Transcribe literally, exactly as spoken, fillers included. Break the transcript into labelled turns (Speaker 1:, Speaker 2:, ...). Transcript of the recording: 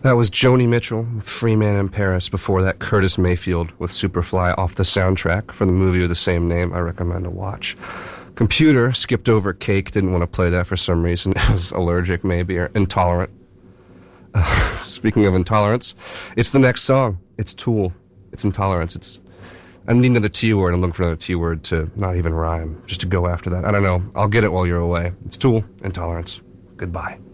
Speaker 1: That was Joni Mitchell with Free Man in Paris. Before that, Curtis Mayfield with Superfly off the soundtrack for the movie of the same name. I recommend a watch. Computer skipped over Cake. Didn't want to play that for some reason. It was allergic, maybe, or intolerant. Uh, speaking of intolerance, it's the next song. It's Tool. It's Intolerance. It's. I need another T word. I'm looking for another T word to not even rhyme, just to go after that. I don't know. I'll get it while you're away. It's Tool. Intolerance. Goodbye.